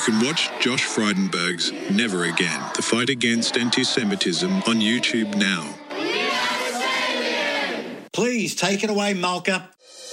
can watch Josh Frydenberg's Never Again, the fight against anti-Semitism on YouTube now. Please take it away, Malka.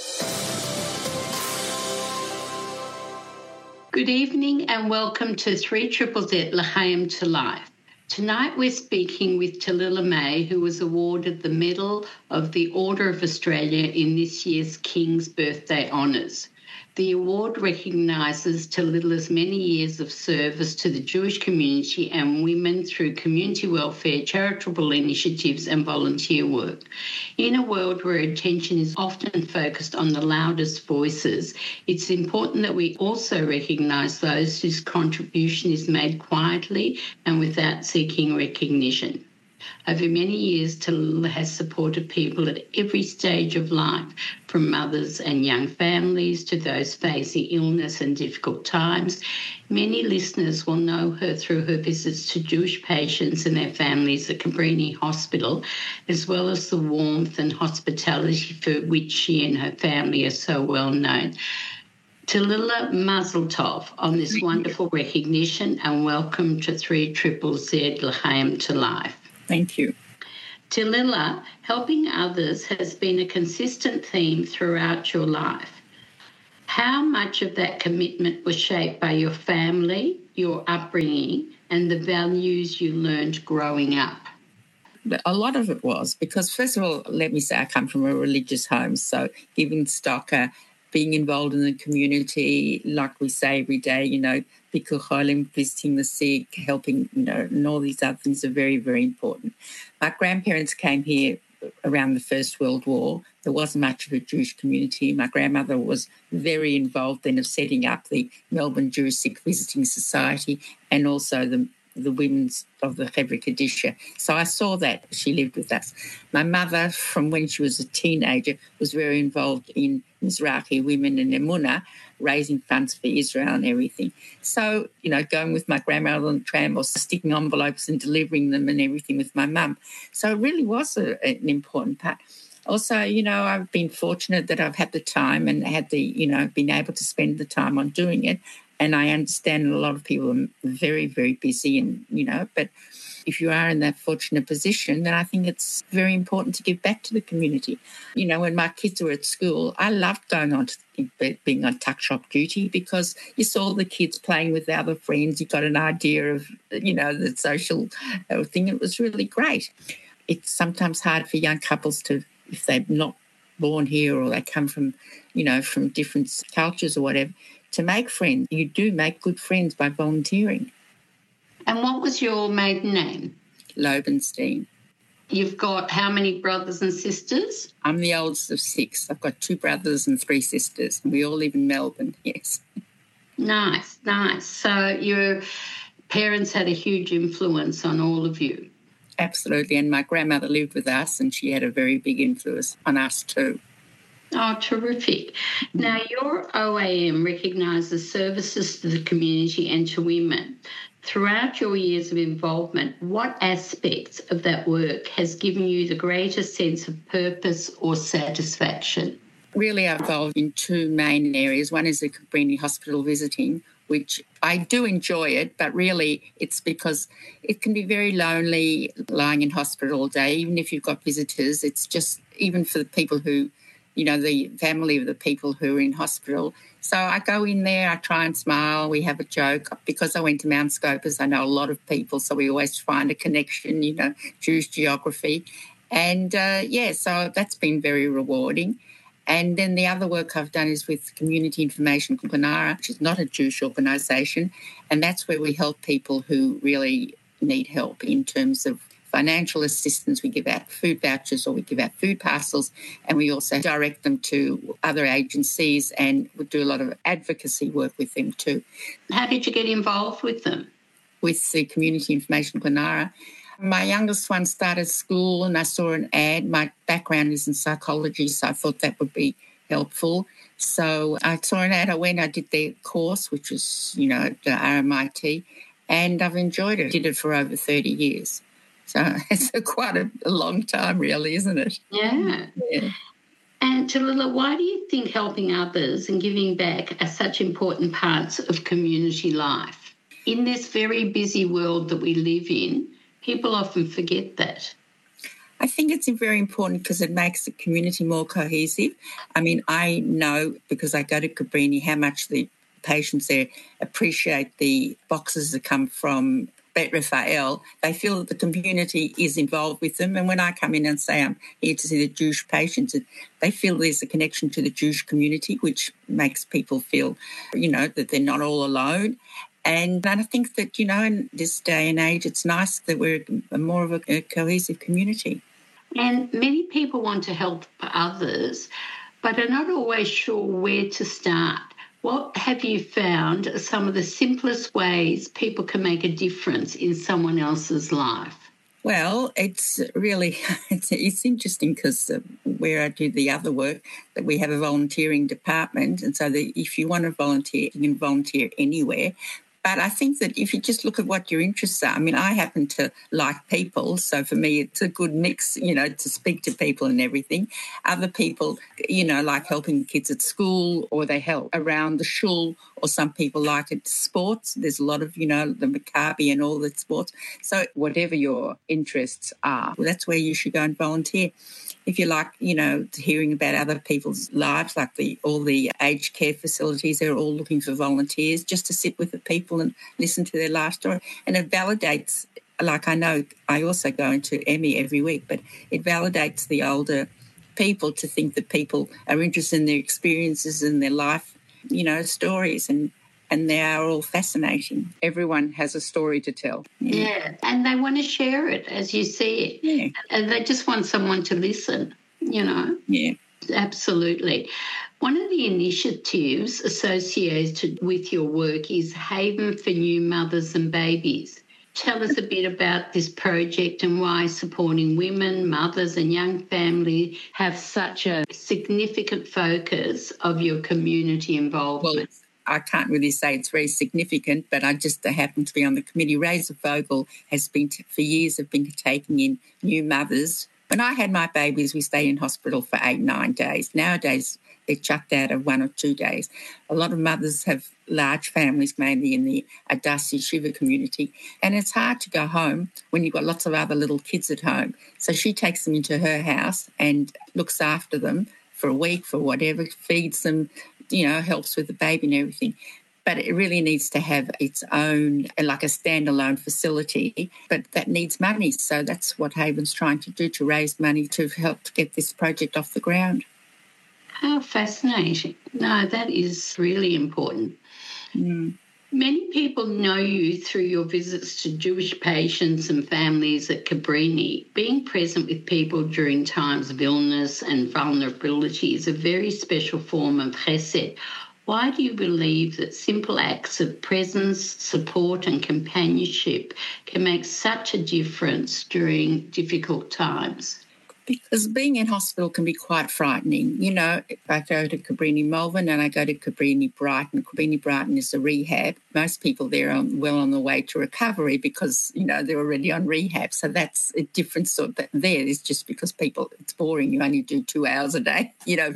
Good evening and welcome to 3ZZZ L'chaim to Life. Tonight we're speaking with Talila May, who was awarded the Medal of the Order of Australia in this year's King's Birthday Honours. The award recognises Talila's many years of service to the Jewish community and women through community welfare, charitable initiatives and volunteer work. In a world where attention is often focused on the loudest voices, it's important that we also recognise those whose contribution is made quietly and without seeking recognition. Over many years, Talila has supported people at every stage of life, from mothers and young families to those facing illness and difficult times. Many listeners will know her through her visits to Jewish patients and their families at Cabrini Hospital, as well as the warmth and hospitality for which she and her family are so well known. Talila, Mazel Tov on this wonderful recognition, and welcome to 3ZZZ L'chaim to Life. Thank you. Talila, helping others has been a consistent theme throughout your life. How much of that commitment was shaped by your family, your upbringing, and the values you learned growing up? A lot of it was because, first of all, let me say I come from a religious home, so giving stock, being involved in the community, like we say every day, Bikur Cholim, visiting the sick, helping, and all these other things are very, very important. My grandparents came here around the First World War. There wasn't much of a Jewish community. My grandmother was very involved in setting up the Melbourne Jewish Sikh Visiting Society and also the women's of the Chevra Kadisha. So I saw that. She lived with us. My mother, from when she was a teenager, was very involved in Mizrahi women and Emunah, raising funds for Israel and everything. So, going with my grandmother on the tram or sticking envelopes and delivering them and everything with my mum. So it really was an important part. Also, I've been fortunate that I've had the time and had been able to spend the time on doing it. And I understand a lot of people are very, very busy and, but if you are in that fortunate position, then I think it's very important to give back to the community. When my kids were at school, I loved going on to being on tuck shop duty because you saw the kids playing with other friends. You got an idea of, the social thing. It was really great. It's sometimes hard for young couples to, if they're not born here or they come from, from different cultures or whatever, to make friends. You do make good friends by volunteering. And what was your maiden name? Lobenstein. You've got how many brothers and sisters? I'm the oldest of 6. I've got 2 brothers and 3 sisters. We all live in Melbourne, yes. Nice. So your parents had a huge influence on all of you. Absolutely, and my grandmother lived with us and she had a very big influence on us too. Oh, terrific. Now, your OAM recognises services to the community and to women. Throughout your years of involvement, what aspects of that work has given you the greatest sense of purpose or satisfaction? Really, I'm involved in 2 main areas. One is the Cabrini Hospital visiting, which I do enjoy it, but really it's because it can be very lonely lying in hospital all day. Even if you've got visitors, it's just, even for the people who, the family of the people who are in hospital. So I go in there, I try and smile, we have a joke. Because I went to Mount Scopus, I know a lot of people, so we always find a connection, Jewish geography. And, so that's been very rewarding. And then the other work I've done is with Community Information Glenara, which is not a Jewish organisation, and that's where we help people who really need help in terms of financial assistance. We give out food vouchers or we give out food parcels, and we also direct them to other agencies, and we do a lot of advocacy work with them too. How did you get involved with them? With the Community Information Glenara. My youngest one started school and I saw an ad. My background is in psychology, so I thought that would be helpful. So I saw an ad, I did their course, which was, the RMIT, and I've enjoyed it. I did it for over 30 years. So it's quite a long time, really, isn't it? Yeah. And Tallulah, why do you think helping others and giving back are such important parts of community life? In this very busy world that we live in, people often forget that. I think it's very important because it makes the community more cohesive. I mean, I know because I go to Cabrini how much the patients there appreciate the boxes that come from Bet Raphael. They feel that the community is involved with them. And when I come in and say I'm here to see the Jewish patients, they feel there's a connection to the Jewish community, which makes people feel, that they're not all alone. And I think that, in this day and age, it's nice that we're more of a cohesive community. And many people want to help others, but are not always sure where to start. What have you found are some of the simplest ways people can make a difference in someone else's life? Well, it's really, it's interesting because where I do the other work, that we have a volunteering department. And so if you want to volunteer, you can volunteer anywhere. But I think that if you just look at what your interests are, I mean, I happen to like people. So for me, it's a good mix, to speak to people and everything. Other people, like helping kids at school, or they help around the shul, or some people like it sports. There's a lot of, the Maccabi and all the sports. So whatever your interests are, well, that's where you should go and volunteer. If you like, hearing about other people's lives, like all the aged care facilities, they're all looking for volunteers just to sit with the people and listen to their life story. And it validates, like I know I also go into Emmy every week, but it validates the older people to think that people are interested in their experiences and their life, stories, and they are all fascinating. Everyone has a story to tell. Yeah, and they want to share it as you see it. Yeah. And they just want someone to listen, Yeah. Absolutely. One of the initiatives associated with your work is Haven for New Mothers and Babies. Tell us a bit about this project and why supporting women, mothers and young families have such a significant focus of your community involvement. Well, I can't really say it's very significant, but I just happen to be on the committee. Razor Vogel has been, for years, have been taking in new mothers. When I had my babies, we stayed in hospital for 8-9 days. Nowadays, they're chucked out of 1 or 2 days. A lot of mothers have large families, mainly in the Adasi Shiva community, and it's hard to go home when you've got lots of other little kids at home. So she takes them into her house and looks after them for a week, for whatever, feeds them, helps with the baby and everything. But it really needs to have its own, like a standalone facility, but that needs money. So that's what Haven's trying to do, to raise money to help to get this project off the ground. How fascinating. No, that is really important. Mm. Many people know you through your visits to Jewish patients and families at Cabrini. Being present with people during times of illness and vulnerability is a very special form of chesed. Why do you believe that simple acts of presence, support and companionship can make such a difference during difficult times? Because being in hospital can be quite frightening. If I go to Cabrini Malvern and I go to Cabrini Brighton is a rehab. Most people there are well on the way to recovery because, they're already on rehab. So that's a different sort. But there is just because it's boring. You only do 2 hours a day,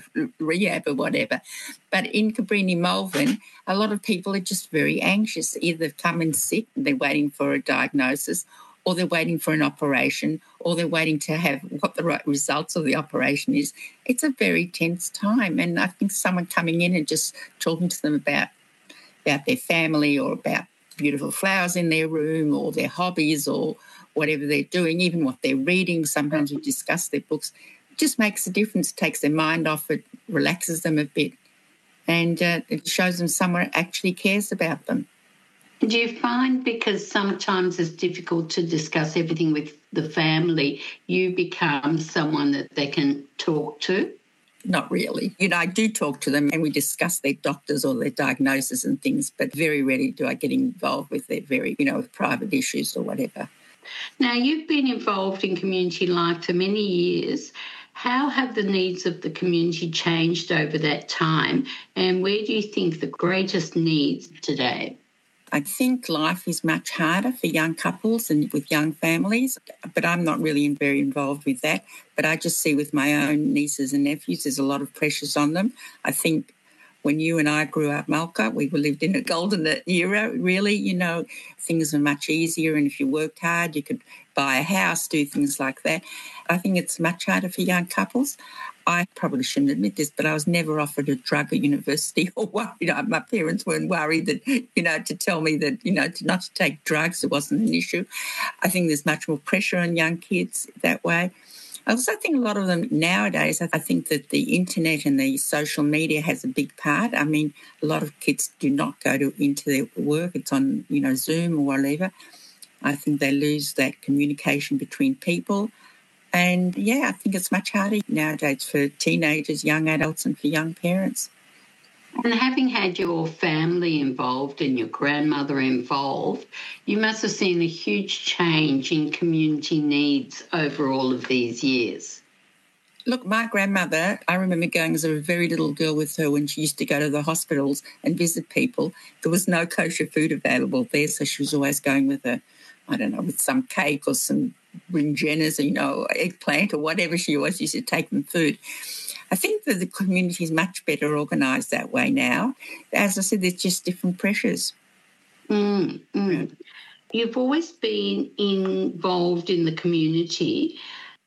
rehab or whatever. But in Cabrini Malvern, a lot of people are just very anxious. Either come in sick, they're waiting for a diagnosis, or they're waiting for an operation, or they're waiting to have what the right results of the operation is. It's a very tense time. And I think someone coming in and just talking to them about their family or about beautiful flowers in their room or their hobbies or whatever they're doing, even what they're reading, sometimes we discuss their books, it just makes a difference, takes their mind off it, relaxes them a bit, and it shows them someone actually cares about them. Do you find, because sometimes it's difficult to discuss everything with the family, you become someone that they can talk to? Not really. I do talk to them and we discuss their doctors or their diagnosis and things, but very rarely do I get involved with their very, with private issues or whatever. Now, you've been involved in community life for many years. How have the needs of the community changed over that time, and where do you think the greatest needs today? I think life is much harder for young couples and with young families, but I'm not really very involved with that. But I just see with my own nieces and nephews, there's a lot of pressures on them. I think when you and I grew up, Malka, we lived in a golden era, really. Things were much easier, and if you worked hard, you could buy a house, do things like that. I think it's much harder for young couples. I probably shouldn't admit this, but I was never offered a drug at university or worried. My parents weren't worried that, to tell me that, not to take drugs, it wasn't an issue. I think there's much more pressure on young kids that way. I also think a lot of them nowadays, I think that the internet and the social media has a big part. I mean, a lot of kids do not go into their work. It's on, Zoom or whatever. I think they lose that communication between people. And, I think it's much harder nowadays for teenagers, young adults, and for young parents. And having had your family involved and your grandmother involved, you must have seen a huge change in community needs over all of these years. Look, my grandmother, I remember going as a very little girl with her when she used to go to the hospitals and visit people. There was no kosher food available there, so she was always going with with some cake or some brinjenas, eggplant or whatever. She always used to take them food. I think that the community is much better organised that way now. As I said, there's just different pressures. Yeah. You've always been involved in the community.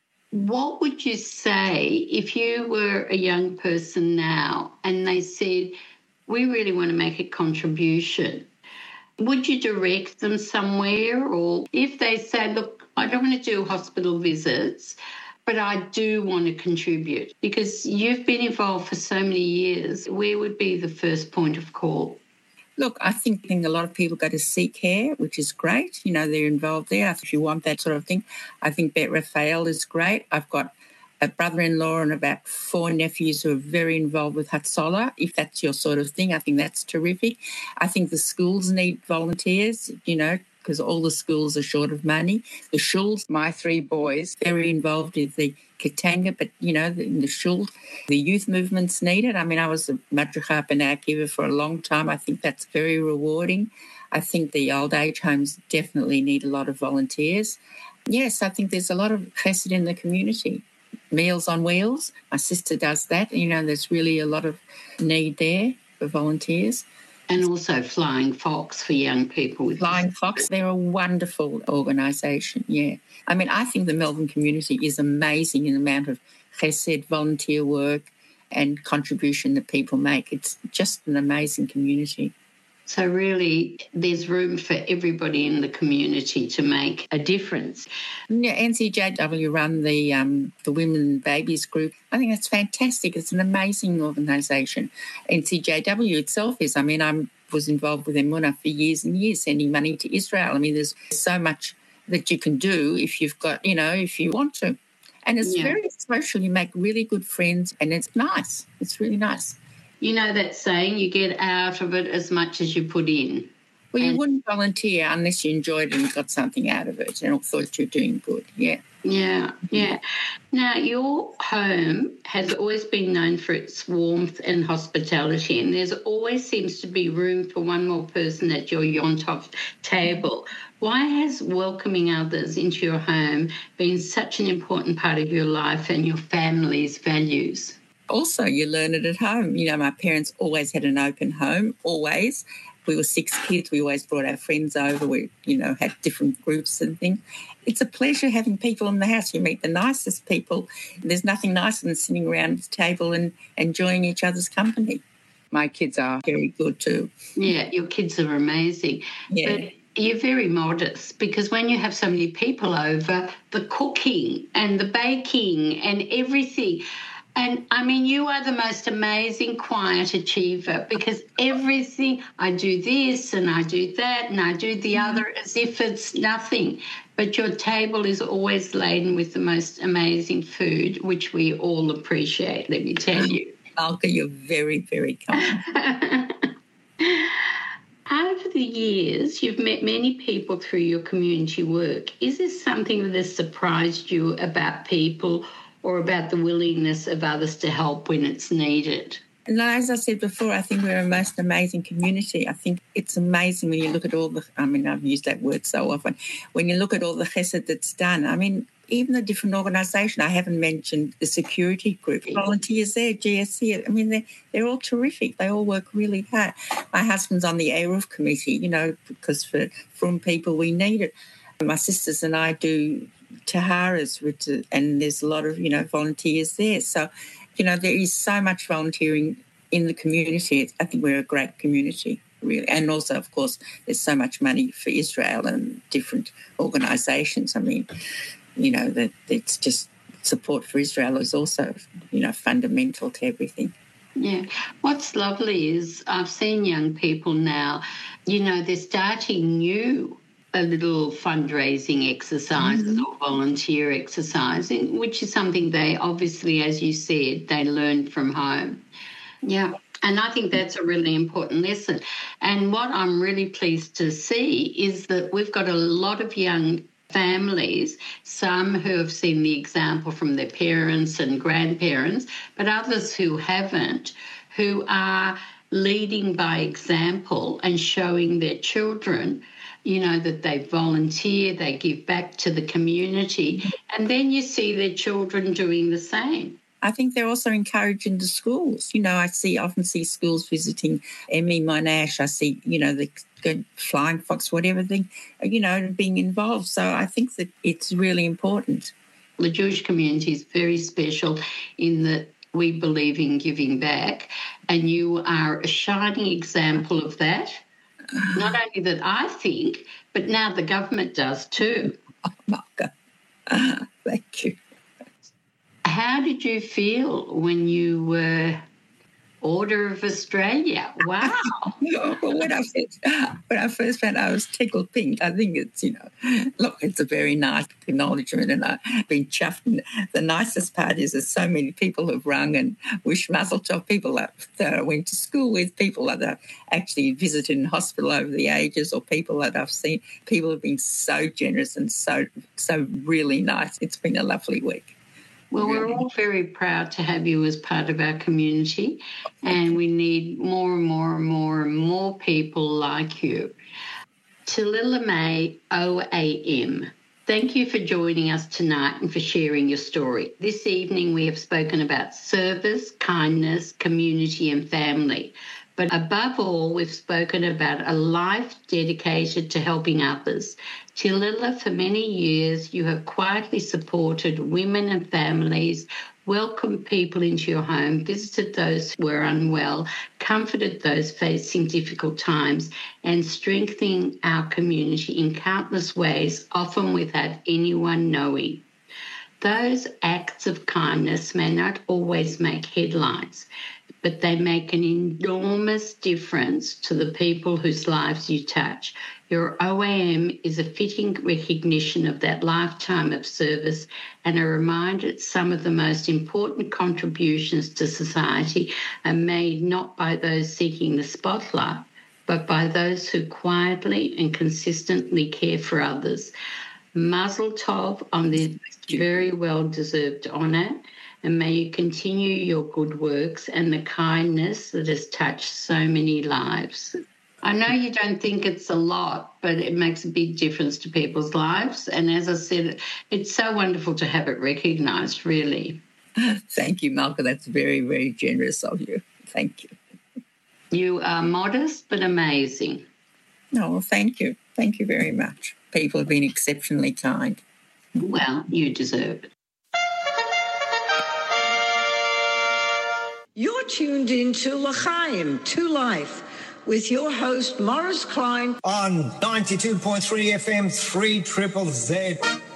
What would you say if you were a young person now and they said, we really want to make a contribution? Would you direct them somewhere? Or if they say, look, I don't want to do hospital visits, but I do want to contribute, because you've been involved for so many years, where would be the first point of call? Look, I think a lot of people go to Seek Care, which is great. They're involved there. If you want that sort of thing, I think Bet Raphael is great. I've got a brother-in-law and about 4 nephews who are very involved with Hatzalah. If that's your sort of thing, I think that's terrific. I think the schools need volunteers, because all the schools are short of money. The shuls, my 3 boys, very involved with the Katanga, but, in the shul, the youth movement's needed. I mean, I was a Madricha B'nai Akiva for a long time. I think that's very rewarding. I think the old age homes definitely need a lot of volunteers. Yes, I think there's a lot of chesed in the community. Meals on Wheels, my sister does that. There's really a lot of need there for volunteers. And also Flying Fox for young people. Flying Fox, they're a wonderful organisation, yeah. I mean, I think the Melbourne community is amazing in the amount of chesed, volunteer work and contribution that people make. It's just an amazing community. So really, there's room for everybody in the community to make a difference. Yeah, NCJW run the Women and Babies group. I think that's fantastic. It's an amazing organisation. NCJW itself is. I mean, I was involved with Emunah for years and years, sending money to Israel. I mean, there's so much that you can do if you've got, if you want to. And it's very social. You make really good friends, and it's nice. It's really nice. You know that saying, you get out of it as much as you put in. Well, you wouldn't volunteer unless you enjoyed it and got something out of it and thought you were doing good, yeah. Yeah. Now, your home has always been known for its warmth and hospitality, and there's always seems to be room for one more person at your Yontov table. Why has welcoming others into your home been such an important part of your life and your family's values? Also, you learn it at home. My parents always had an open home, always. We were 6 kids. We always brought our friends over. We, had different groups and things. It's a pleasure having people in the house. You meet the nicest people. There's nothing nicer than sitting around the table and enjoying each other's company. My kids are very good too. Yeah, your kids are amazing. Yeah. But you're very modest, because when you have so many people over, the cooking and the baking and everything... And, I mean, you are the most amazing quiet achiever, because everything, I do this and I do that and I do the other as if it's nothing. But your table is always laden with the most amazing food, which we all appreciate, let me tell you. Malka, you're very, very kind. Over the years, you've met many people through your community work. Is there something that has surprised you about people or about the willingness of others to help when it's needed? And as I said before, I think we're a most amazing community. I think it's amazing when you look at all the, I've used that word so often, when you look at all the chesed that's done. I mean, even the different organisation, I haven't mentioned the security group, volunteers there, GSC, I mean, they're all terrific. They all work really hard. My husband's on the Eruv committee, because from people we need it. My sisters and I do Taharas, and there's a lot of, volunteers there. So, there is so much volunteering in the community. I think we're a great community, really. And also, of course, there's so much money for Israel and different organisations. I mean, that it's just support for Israel is also, fundamental to everything. Yeah. What's lovely is I've seen young people now, they're starting little fundraising exercises or volunteer exercising, which is something they obviously, as you said, they learn from home. Yeah. And I think that's a really important lesson. And what I'm really pleased to see is that we've got a lot of young families, some who have seen the example from their parents and grandparents, but others who haven't, who are leading by example and showing their children that they volunteer, they give back to the community, and then you see their children doing the same. I think they're also encouraging the schools. I often see schools visiting Emmy Monash. I see, the Flying Fox, whatever thing, being involved. So I think that it's really important. The Jewish community is very special in that we believe in giving back, and you are a shining example of that. Not only that I think, but now the government does too. Oh, Malka. Thank you. How did you feel when you were Order of Australia? Wow. Well, when I first found out, I was tickled pink. I think it's, look, it's a very nice acknowledgement, and I've been chuffed. And the nicest part is there's so many people who've rung and wished mazel tov, people that I went to school with, people that I've actually visited in hospital over the ages, or people that I've seen. People have been so generous and so really nice. It's been a lovely week. Well, we're all very proud to have you as part of our community, and we need more and more and more and more people like you. Talila May, OAM, thank you for joining us tonight and for sharing your story. This evening we have spoken about service, kindness, community and family. But above all, we've spoken about a life dedicated to helping others. Talila, for many years, you have quietly supported women and families, welcomed people into your home, visited those who were unwell, comforted those facing difficult times, and strengthening our community in countless ways, often without anyone knowing. Those acts of kindness may not always make headlines, but they make an enormous difference to the people whose lives you touch. Your OAM is a fitting recognition of that lifetime of service and a reminder that some of the most important contributions to society are made not by those seeking the spotlight, but by those who quietly and consistently care for others. Mazel tov on this very well-deserved honour, and may you continue your good works and the kindness that has touched so many lives. I know you don't think it's a lot, but it makes a big difference to people's lives. And as I said, it's so wonderful to have it recognised, really. Thank you, Malka. That's very, very generous of you. Thank you. You are modest but amazing. No, thank you. Thank you very much. People have been exceptionally kind. Well, you deserve it. You're tuned into L'chaim, to Life, with your host, Morris Klein. On 92.3 FM, 3ZZZ.